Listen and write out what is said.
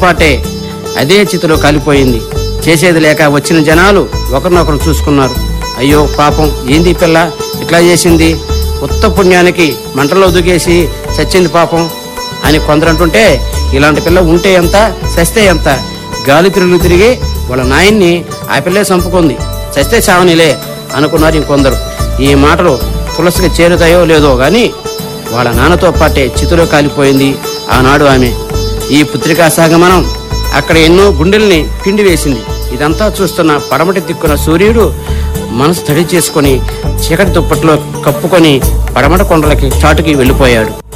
పాటే అదే చితిలో కాలిపోయింది. చేసేది లేక వచ్చిన జనాలు ఒకరినొకరు చూసుకున్నారు. అయ్యో పాపం, ఏంది పిల్ల ఇట్లా చేసింది, ఉత్త పుణ్యానికి మంటల్లో దూకేసి చచ్చింది పాపం అని కొందరంటుంటే, ఇలాంటి పిల్ల ఉంటే ఎంత చస్తే ఎంత, గాలి తిరిగి వాళ్ళ నాయన్ని ఆ పిల్లే చంపుకుంది, చస్తే చావనిలే అనుకున్నారు ఇంకొందరు. ఈ మాటలు తులసికి చేరుతాయో లేదో గాని వాళ్ళ నాన్నతో పాటే చితిలో కాలిపోయింది ఆనాడు ఆమె. ఈ పుత్రికా సాగమనం అక్కడ ఎన్నో గుండెల్ని పిండి వేసింది. ఇదంతా చూస్తున్న పడమటి దిక్కున సూర్యుడు మనసు తడి చేసుకుని చీకటి దుప్పట్లో కప్పుకొని పడమట కొండలకి చాటుకి వెళ్ళిపోయాడు.